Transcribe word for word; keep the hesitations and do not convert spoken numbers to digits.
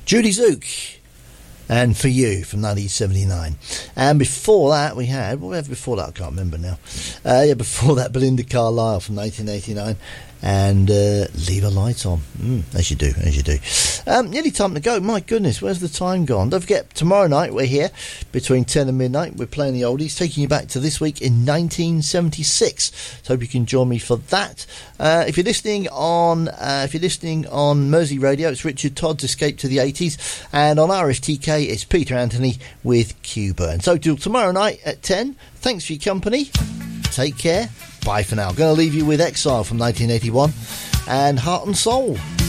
Judy Zook and For You from nineteen seventy-nine. And before that we had, what we had before that, I can't remember now. Uh, yeah, before that, Belinda Carlisle from nineteen eighty-nine and uh, Leave a Light On. Mm, as you do, as you do. Um, nearly time to go. My goodness, where's the time gone? Don't forget, tomorrow night we're here between ten and midnight. We're playing the oldies, taking you back to this week in nineteen seventy-six. So hope you can join me for that. Uh, if you're listening on, uh, if you're listening on Mersey Radio, it's Richard Todd's Escape to the eighties, and on R S T K it's Peter Anthony with Cuba. And so till tomorrow night at ten. Thanks for your company. Take care. Bye for now. Going to leave you with Exile from nineteen eighty-one and Heart and Soul.